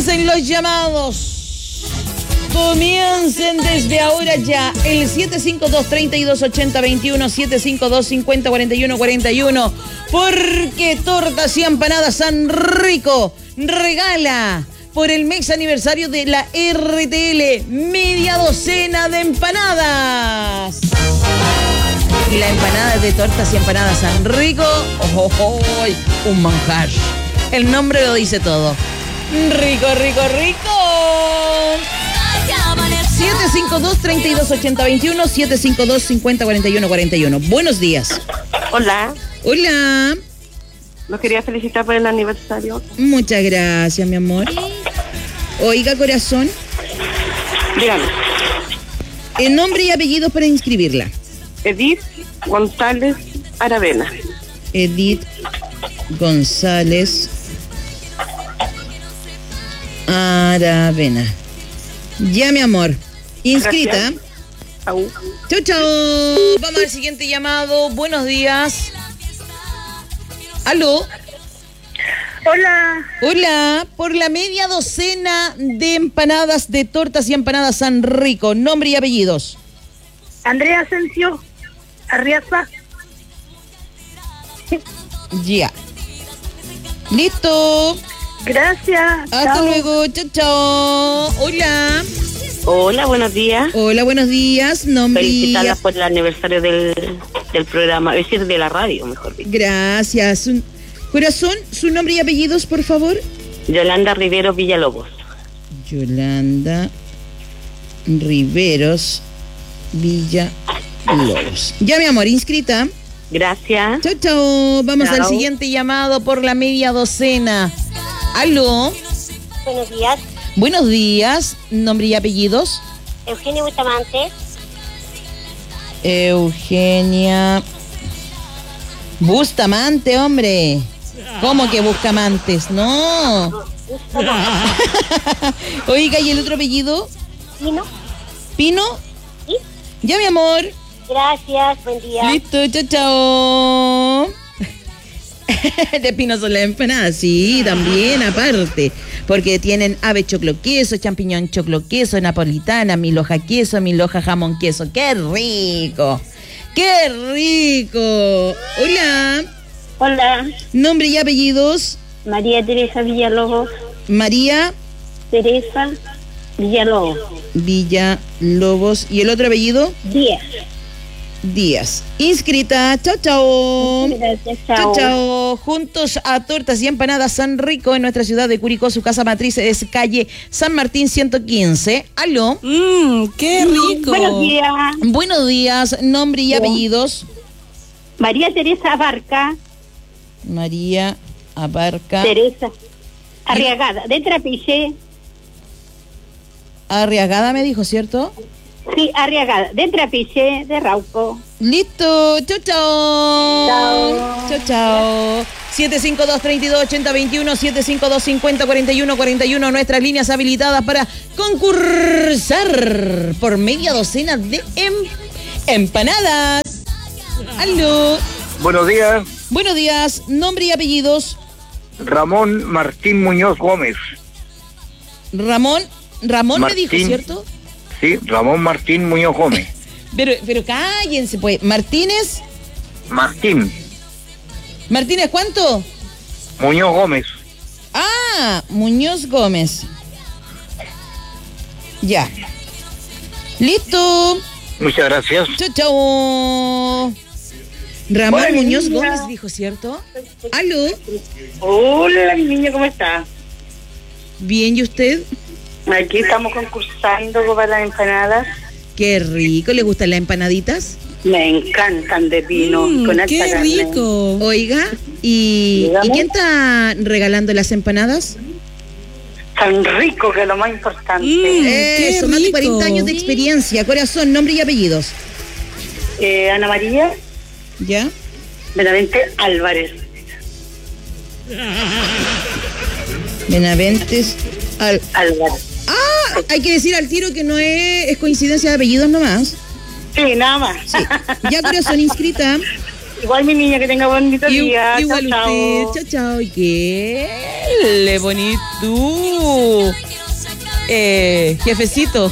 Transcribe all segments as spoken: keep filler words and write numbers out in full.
Comiencen los llamados. Comiencen desde ahora ya. El siete cinco dos, tres dos ocho cero dos uno, siete cinco dos, cinco cero, cuatro uno cuatro uno. Porque Tortas y Empanadas San Rico regala por el mes aniversario de la R T L media docena de empanadas. Y la empanada de Tortas y Empanadas San Rico, oh, oh, oh, un manjar. El nombre lo dice todo. Rico, rico, rico. siete cinco dos, tres dos ocho cero dos uno, siete cinco dos, cinco cero, cuatro uno cuatro uno. Buenos días. Hola. Hola. Los quería felicitar por el aniversario. Muchas gracias, mi amor. Oiga, corazón. Dígame. El nombre y apellidos para inscribirla. Edith González Aravena. Edith González Aravena. Ya, mi amor. Inscrita. Chau. Chau, chau. Vamos al siguiente llamado. Buenos días. ¿Aló? Hola. Hola. Por la media docena de empanadas de Tortas y Empanadas San Rico. Nombre y apellidos. Andrea Asensio Arriaza. Ya. Listo. Gracias. Hasta Chao. luego. Chao, chao. Hola. Hola, buenos días. Hola, buenos días. Nombre y... Felicitarlas por el aniversario del, del programa, es decir, de la radio, mejor dicho. Gracias. Corazón, su nombre y apellidos, por favor. Yolanda Rivero Villalobos. Yolanda Riveros Villalobos. Ya, mi amor, inscrita. Gracias. Chao, chao. Vamos Chao. al siguiente llamado por la media docena. ¿Aló? Buenos días, Buenos días. Nombre y apellidos. Eugenio Bustamante. Eugenia Bustamante, hombre. ¿Cómo que Buscamantes? No. Oiga, ¿y el otro apellido? Pino. ¿Pino? ¿Sí? Ya, mi amor. Gracias, buen día. Listo, chao, chao. De Pino son las empanadas, sí, también, aparte. Porque tienen ave choclo queso, champiñón choclo queso, napolitana, mil hoja queso, mil hoja jamón queso. ¡Qué rico! ¡Qué rico! Hola. Hola, Nombre y apellidos. María Teresa Villalobos. María Teresa Villalobos. Villalobos. ¿Y el otro apellido? Díaz. Díaz. Inscrita. Chao, chao. Gracias, Chao, chao. chao. Juntos a Tortas y Empanadas San Rico en nuestra ciudad de Curicó. Su casa matriz es calle San Martín ciento quince. ¿Aló? Mmm, qué rico. Buenos días, Buenos días. Nombre y Hola. apellidos. María Teresa Abarca. María Abarca Teresa Arriagada, de Trapiche. Arriagada, me dijo, ¿cierto? Sí, Arriagada, de Trapiche, de Rauco. Listo. Chao, chao. Chao. Chao, chao. siete cinco dos, tres dos, ocho cero dos uno, siete cinco dos, cinco cero, cuatro uno cuatro uno. Nuestras líneas habilitadas para concursar por media docena de em- empanadas. Aló. Buenos días, Buenos días. Nombre y apellidos. Ramón Martín Muñoz Gómez. Ramón. Ramón me dijo, Martín. ¿cierto? Sí, Ramón Martín Muñoz Gómez. Pero, pero cállense, pues. Martínez. Martín ¿Martínez cuánto? Muñoz Gómez. Ah, Muñoz Gómez. Ya. Listo. Muchas gracias. Chao, chao. Ramón Buen Muñoz día. Gómez dijo, ¿cierto? ¿Aló? Hola, mi niño, ¿cómo está? Bien, ¿y usted? Aquí estamos concursando para las empanadas. Qué rico. ¿Le gustan las empanaditas? Me encantan de pino, Mm, con alta qué carne. rico. Oiga, ¿y, Dígame. ¿y quién está regalando las empanadas? Tan rico que es lo más importante. Mm. qué Eso, más de rico. cuarenta años de experiencia. Corazón, nombre y apellidos. Eh, Ana María ¿Ya? Benavente Álvarez. Benaventes. Al... Álvarez. Ah, hay que decir al tiro que no es, es coincidencia de apellidos nomás. Sí, nada más. Sí. Ya, corazón, inscrita. Igual mi niña, que tenga bonito I- día. igual chao, chao. usted. Chao, chao. ¿Y qué le bonito tú? Eh, jefecito.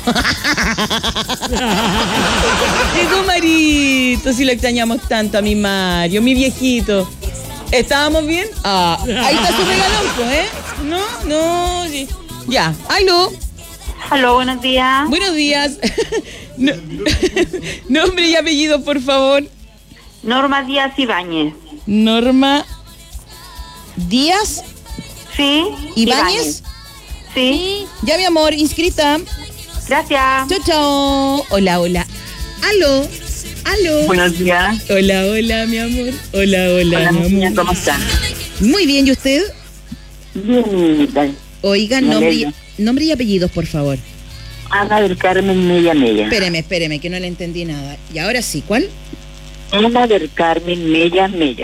Llegó Marito, si lo extrañamos tanto a mi Mario, mi viejito. ¿Estábamos bien? Ah, ahí está su regalón, pues, ¿eh? No, no, sí. Ya, aló. Aló, buenos días. Buenos días. No- Nombre y apellido, por favor. Norma Díaz Ibáñez. Norma Díaz ¿Sí? Ibáñez. Sí. Ya, mi amor, inscrita. Gracias. Chao, chao. Hola, hola. Aló. Aló. Buenos días. Hola, hola, mi amor. Hola, hola, mi amor. ¿Cómo están? Muy bien, ¿y usted? Bien, niñita. Oigan, Me nombre y, alegro. nombre y apellidos, por favor. Ana del Carmen Mella Mella. Espéreme, espéreme, que no le entendí nada. Y ahora sí, ¿cuál? Ana del Carmen Mella Mella.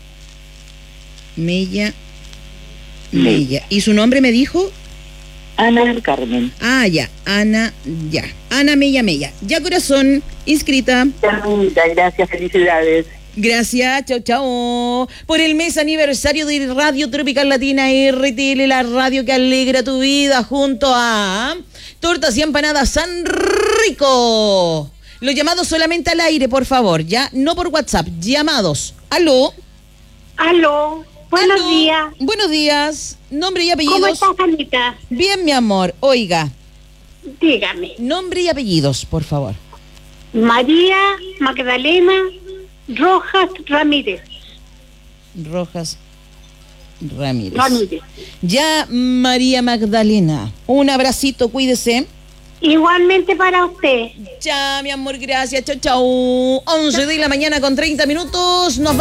Mella. Mella. ¿Y su nombre me dijo? Ana del Carmen. Ah, ya. Ana, ya. Ana Mella Mella. Ya, corazón, inscrita. Niñita, gracias, felicidades. Gracias, chao, chao. Por el mes aniversario de Radio Tropical Latina R T L, la radio que alegra tu vida, junto a Tortas y Empanadas San Rico. Los llamados solamente al aire, por favor, ya, no por WhatsApp, llamados. Aló. Aló, buenos Aló. días. Buenos días. Nombre y ¿Cómo apellidos. estás, Anita? Bien, mi amor. Oiga, Dígame. nombre y apellidos, por favor. María Magdalena Rojas Ramírez. Rojas Ramírez. Ramírez. Ya, María Magdalena. Un abracito, cuídese. Igualmente para usted. Chao, mi amor, gracias. Chao, chao. once de la mañana con treinta minutos. Nos